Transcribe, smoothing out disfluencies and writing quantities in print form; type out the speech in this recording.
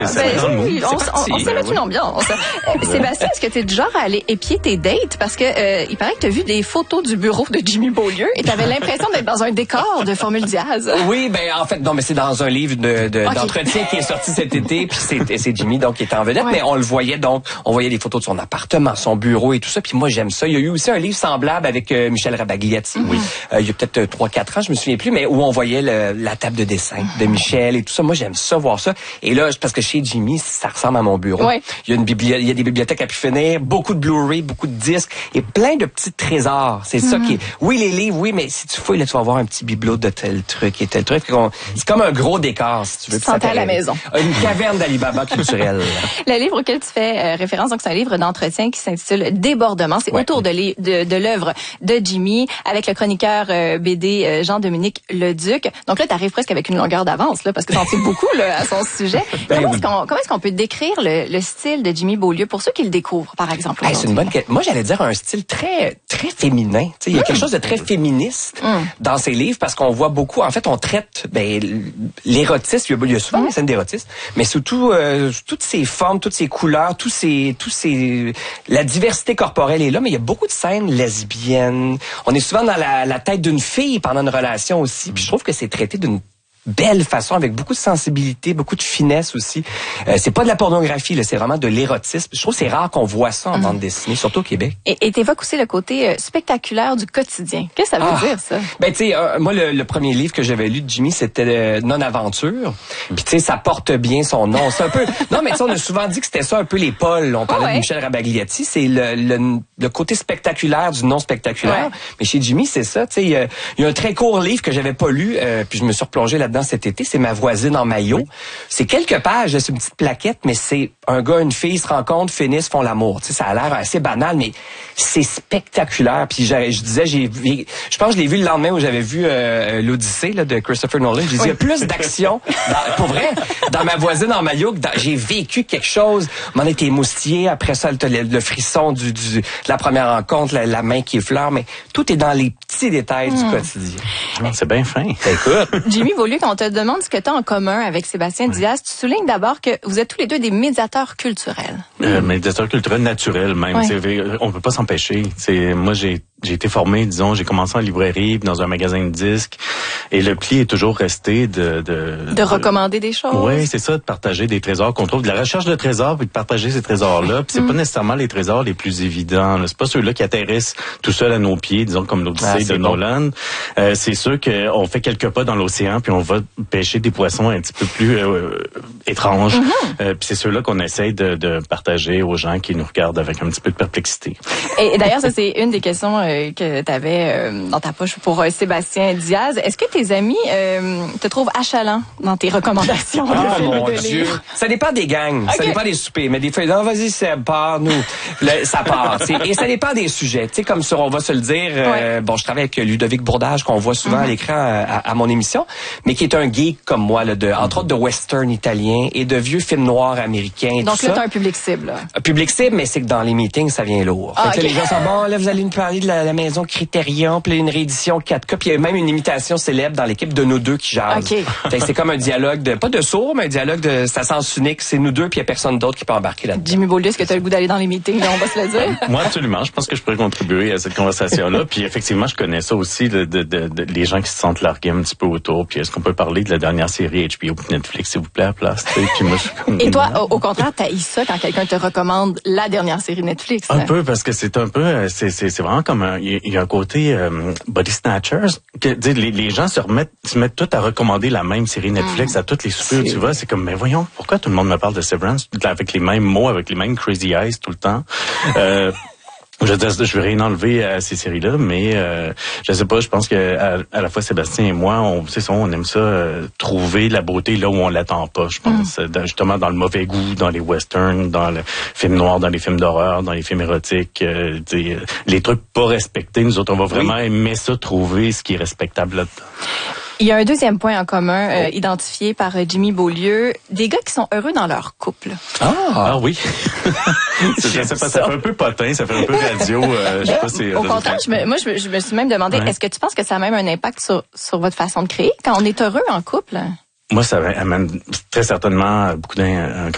Oui, on s'est mettre une ambiance. Sébastien, est-ce que tu es du genre à aller épier tes dates? Parce que il paraît que tu as vu des photos du bureau de Jimmy Beaulieu et tu avais l'impression d'être dans un décor de Formule Diaz. Oui, ben en fait, non, mais c'est dans un livre d'entretien qui est sorti cet été, puis c'est Jimmy donc qui était en vedette, mais on le voyait donc, on voyait des photos de son appartement, son bureau et tout ça, puis moi j'aime ça. Il y a eu aussi un livre semblable avec Michel Rabagliati, il y a peut-être 3-4 ans, je me souviens plus, mais où on voyait la table de dessin de Michel et tout ça. Moi j'aime ça, voir ça. Et là, parce que chez Jimmy, ça ressemble à mon bureau. Ouais. Il y a des bibliothèques à pu finir, beaucoup de Blu-ray, beaucoup de disques et plein de petits trésors. C'est ça qui est... Oui, les livres, oui, mais si tu fouilles, là, tu vas voir un petit bibelot de tel truc et tel truc. C'est comme un gros décor, si tu veux. Santé à la maison. Une caverne d'Alibaba culturelle. Le livre auquel tu fais référence, donc c'est un livre d'entretien qui s'intitule Débordement. C'est autour de l'œuvre de Jimmy avec le chroniqueur BD Jean-Dominique Leduc. Donc là, tu arrives presque avec une longueur d'avance là, parce que t'en sais beaucoup là, à son sujet. Comment est-ce qu'on peut décrire le style de Jimmy Beaulieu pour ceux qui le découvrent, par exemple? C'est une bonne question. Moi, j'allais dire un style très très féminin. Il y a quelque chose de très féministe dans ses livres parce qu'on voit beaucoup. En fait, on traite l'érotisme. Il y a souvent des scènes d'érotisme, mais surtout toutes ces formes, toutes ces couleurs, la diversité corporelle est là. Mais il y a beaucoup de scènes lesbiennes. On est souvent dans la tête d'une fille pendant une relation aussi. Puis je trouve que c'est traité d'une belle façon, avec beaucoup de sensibilité, beaucoup de finesse aussi. C'est pas de la pornographie, là, c'est vraiment de l'érotisme. Je trouve que c'est rare qu'on voit ça en bande dessinée, surtout au Québec. Et t'évoques aussi le côté spectaculaire du quotidien. Qu'est-ce que ça veut dire, ça? Ben, tu sais, moi, le premier livre que j'avais lu de Jimmy, c'était Non-Aventure. Puis, tu sais, ça porte bien son nom. C'est un peu... Non, mais tu sais, on a souvent dit que c'était ça un peu les pôles. On parlait de Michel Rabagliati. C'est le côté spectaculaire du non-spectaculaire. Ouais. Mais chez Jimmy, c'est ça. Tu sais, il y a un très court livre que j'avais pas lu, puis je me suis replongé là-dedans cet été, c'est Ma voisine en maillot. Oui. C'est quelques pages, c'est une petite plaquette, mais c'est un gars, une fille se rencontrent, finissent, font l'amour. Tu sais, ça a l'air assez banal, mais c'est spectaculaire. Puis je disais, je pense que je l'ai vu le lendemain où j'avais vu l'Odyssée là, de Christopher Nolan. Je disais, il y a plus d'action, pour vrai, dans Ma voisine en maillot, que j'ai vécu quelque chose. M'en été émoustillé. Après ça, le frisson de la première rencontre, la main qui effleure, mais tout est dans les petits détails du quotidien. C'est bien fin. Écoute. Jimmy Beaulieu, quand on te demande ce que tu as en commun avec Sébastien Diaz, tu soulignes d'abord que vous êtes tous les deux des médiateurs culturels. Médiateurs culturels naturels même. On peut pas s'empêcher. Moi, j'ai été formé, disons, j'ai commencé en librairie, dans un magasin de disques, et le pli est toujours resté de recommander des choses. Oui, c'est ça, de partager des trésors qu'on trouve, de la recherche de trésors, puis de partager ces trésors-là. Puis c'est pas nécessairement les trésors les plus évidents. Là. C'est pas ceux-là qui atterrissent tout seuls à nos pieds, disons comme l'Odyssée de Nolan. C'est ceux qu'on fait quelques pas dans l'océan, puis on va pêcher des poissons un petit peu plus étranges. Puis c'est ceux-là qu'on essaye de partager aux gens qui nous regardent avec un petit peu de perplexité. Et d'ailleurs, ça c'est une des questions que tu avais dans ta poche pour Sébastien Diaz. Est-ce que tes amis te trouvent achalant dans tes recommandations de films et de livres? Ça dépend des gangs, ça dépend des soupers. Mais des fois, non, vas-y, Seb, pars-nous. Ça part. Et ça dépend des sujets. Tu sais, comme on va se le dire, je travaille avec Ludovic Bourdage, qu'on voit souvent à l'écran à mon émission, mais qui est un geek comme moi, là, entre autres de western italien et de vieux films noirs américains. Donc là, t'as un public cible. Là. Un public cible, mais c'est que dans les meetings, ça vient lourd. Les gens sont bon, là, vous allez nous parler de la maison Criterion, puis une réédition 4K, puis il y a même une imitation célèbre dans l'équipe de nous deux qui jase. Fait que c'est comme un dialogue pas de sourds, mais un dialogue c'est à sens unique. C'est nous deux, puis il y a personne d'autre qui peut embarquer là-dedans. Jimmy Beaulieu, est-ce que tu as le goût d'aller dans les meetings, là, on va se le dire? Moi, absolument. Je pense que je pourrais contribuer à cette conversation-là. Puis effectivement, je connais ça aussi, les gens qui se sentent largués un petit peu autour. Puis est-ce qu'on peut parler de la dernière série HBO Netflix, s'il vous plaît, à place? Puis moi, et toi, au contraire, t'haïs ça quand quelqu'un te recommande la dernière série Netflix? Un peu, parce que c'est un peu, c'est vraiment comme il y a un côté body snatchers. Que les gens se mettent tout à recommander la même série Netflix à toutes les soupers, tu vois. C'est comme, mais voyons, pourquoi tout le monde me parle de Severance avec les mêmes mots, avec les mêmes crazy eyes tout le temps? Je vais rien enlever à ces séries-là, mais je sais pas, je pense que à la fois Sébastien et moi, on aime ça trouver la beauté là où on l'attend pas, je pense. Justement dans le mauvais goût, dans les westerns, dans le film noir, dans les films d'horreur, dans les films érotiques, les trucs pas respectés. Nous autres, on va vraiment aimer ça, trouver ce qui est respectable là-dedans. Il y a un deuxième point en commun identifié par Jimmy Beaulieu, des gars qui sont heureux dans leur couple. Ah oui. Je sais pas, ça fait un peu potin, ça fait un peu radio. Je sais pas si au contraire, je me suis même demandé, est-ce que tu penses que ça a même un impact sur votre façon de créer quand on est heureux en couple? Moi, ça amène très certainement beaucoup